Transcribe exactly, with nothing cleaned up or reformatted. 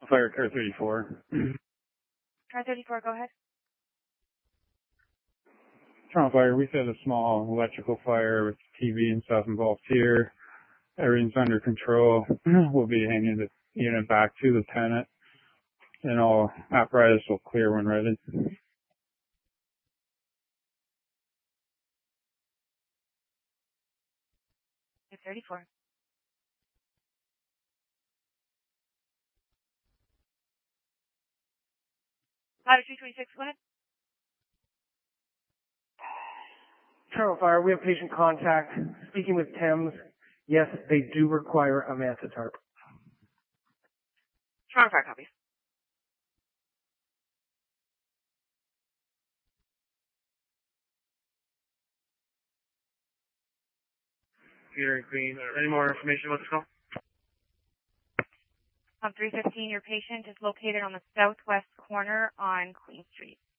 Fire car thirty-four. Car thirty-four, go ahead. Toronto Fire, we've had a small electrical fire with T V and stuff involved here. Everything's under control. We'll be hanging the unit back to the tenant, and all apparatus will clear when ready. thirty-four. Ladder three twenty-six, go ahead. Toronto Fire, we have patient contact. Speaking with Thames, yes, they do require a Manta tarp. Toronto Fire copies. Peter and Queen, any more information about this call? Um, three fifteen, your patient is located on the southwest corner on Queen Street.